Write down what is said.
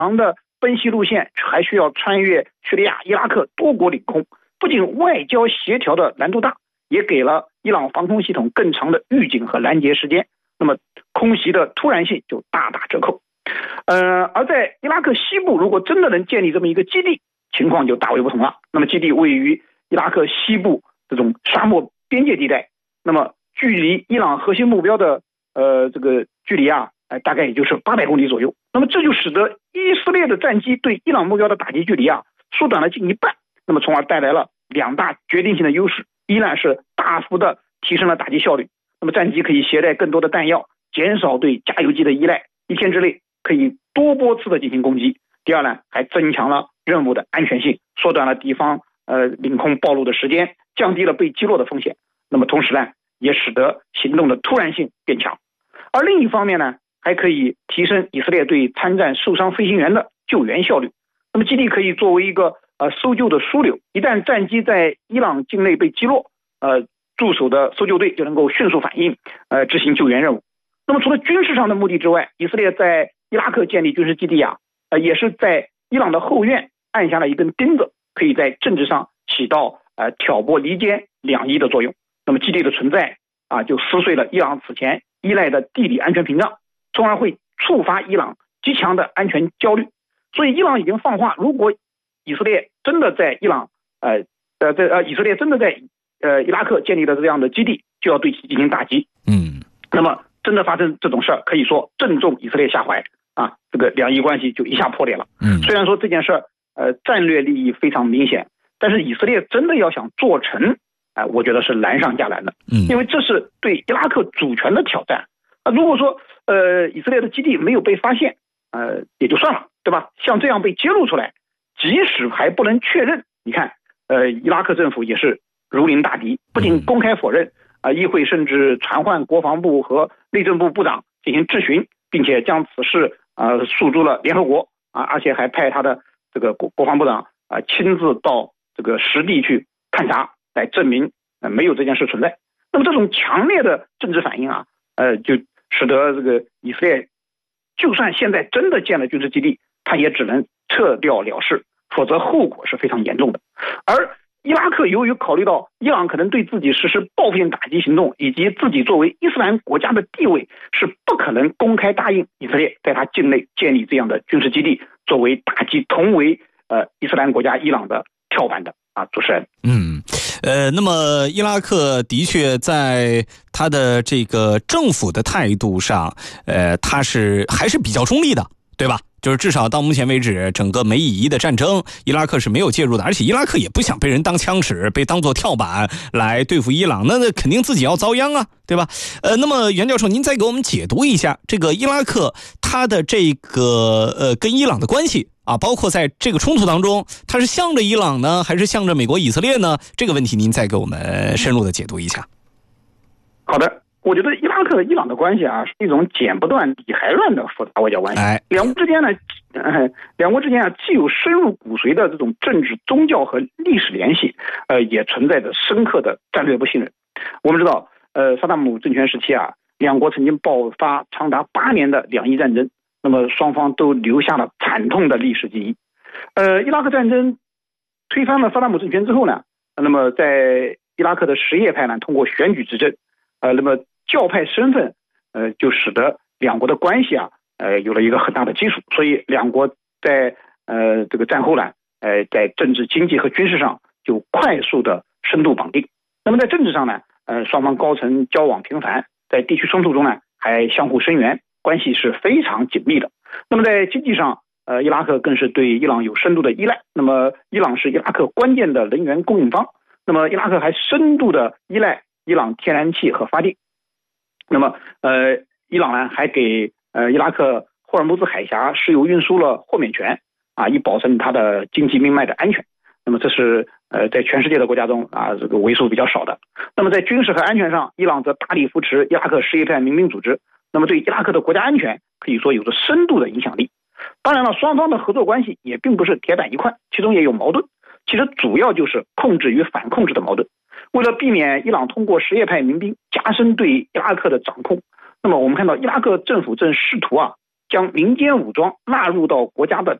长的奔袭路线还需要穿越叙利亚、伊拉克多国领空，不仅外交协调的难度大，也给了伊朗防空系统更长的预警和拦截时间，那么空袭的突然性就大打折扣。而在伊拉克西部，如果真的能建立这么一个基地，情况就大为不同了。那么基地位于伊拉克西部这种沙漠边界地带，那么距离伊朗核心目标的这个距离啊，大概也就是800公里左右。那么这就使得以色列的战机对伊朗目标的打击距离啊缩短了近一半，那么从而带来了2大决定性的优势。一呢是大幅的提升了打击效率，那么战机可以携带更多的弹药，减少对加油机的依赖，一天之内可以多波次的进行攻击。第二呢，还增强了任务的安全性，缩短了敌方领空暴露的时间，降低了被击落的风险。那么同时呢，也使得行动的突然性变强。而另一方面呢，还可以提升以色列对参战受伤飞行员的救援效率。那么基地可以作为一个搜救的枢纽，一旦战机在伊朗境内被击落，驻守的搜救队就能够迅速反应，执行救援任务。那么除了军事上的目的之外，以色列在伊拉克建立军事基地啊，也是在伊朗的后院按下了一根钉子，可以在政治上起到挑拨离间两伊的作用。那么基地的存在啊，就撕碎了伊朗此前依赖的地理安全屏障，从而会触发伊朗极强的安全焦虑。所以伊朗已经放话，如果以色列真的在伊朗以色列真的在伊拉克建立了这样的基地，就要对其进行打击。那么真的发生这种事儿，可以说正中以色列下怀啊，这个两伊关系就一下破裂了。虽然说这件事战略利益非常明显，但是以色列真的要想做成，我觉得是难上加难的。因为这是对伊拉克主权的挑战。如果说以色列的基地没有被发现，也就算了，对吧？像这样被揭露出来，即使还不能确认，你看伊拉克政府也是如临大敌，不仅公开否认，议会甚至传唤国防部和内政部部长进行质询，并且将此事诉诸了联合国而且还派他的这个国防部长亲自到这个实地去勘察，来证明没有这件事存在。那么这种强烈的政治反应啊，就使得这个以色列就算现在真的建了军事基地，他也只能撤掉了事，否则后果是非常严重的。而伊拉克由于考虑到伊朗可能对自己实施报复性打击行动，以及自己作为伊斯兰国家的地位，是不可能公开答应以色列在他境内建立这样的军事基地，作为打击同为伊斯兰国家伊朗的跳板的主持人。 那么伊拉克的确在他的这个政府的态度上，他还是比较中立的，对吧？就是至少到目前为止，整个美以伊的战争，伊拉克是没有介入的，而且伊拉克也不想被人当枪使，被当作跳板来对付伊朗，那肯定自己要遭殃啊，对吧？那么袁教授，您再给我们解读一下这个伊拉克他的这个跟伊朗的关系啊，包括在这个冲突当中，他是向着伊朗呢，还是向着美国以色列呢？这个问题您再给我们深入的解读一下。 好的。我觉得伊拉克和伊朗的关系啊，是一种剪不断理还乱的复杂外交关系。两国之间既有深入骨髓的这种政治、宗教和历史联系，也存在着深刻的战略不信任。我们知道，萨达姆政权时期啊，两国曾经爆发长达8年的两伊战争，那么双方都留下了惨痛的历史记忆。伊拉克战争推翻了萨达姆政权之后呢，那么在伊拉克的什叶派呢，通过选举执政，那么教派身份就使得两国的关系有了一个很大的基础，所以两国在这个战后呢，在政治、经济和军事上就快速的深度绑定。那么在政治上呢，双方高层交往频繁，在地区冲突中呢还相互声援，关系是非常紧密的。那么在经济上，伊拉克更是对伊朗有深度的依赖。那么伊朗是伊拉克关键的能源供应方，那么伊拉克还深度的依赖伊朗天然气和发电。那么伊朗呢还给伊拉克霍尔木兹海峡石油运输了豁免权以保证它的经济命脉的安全。那么这是在全世界的国家中这个为数比较少的。那么在军事和安全上，伊朗则大力扶持伊拉克什叶派民兵组织，那么对伊拉克的国家安全可以说有着深度的影响力。当然了，双方的合作关系也并不是铁板一块，其中也有矛盾，其实主要就是控制与反控制的矛盾。为了避免伊朗通过什叶派民兵加深对伊拉克的掌控，那么我们看到伊拉克政府正试图将民间武装纳入到国家的